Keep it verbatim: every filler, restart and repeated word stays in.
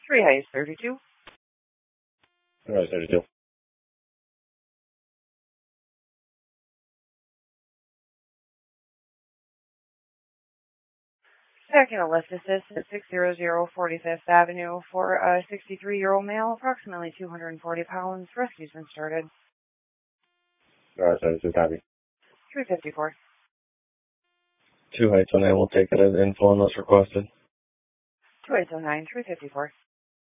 Three highs, thirty-two. Three highs, thirty-two. Second, a lift assist at six hundred forty-fifth Avenue for a sixty-three-year-old male, approximately two hundred forty pounds. Rescue's been started. Alright, thirty-two, copy. three fifty-four. Two heights on that, we'll take it as info unless requested. two eight oh nine, three fifty-four.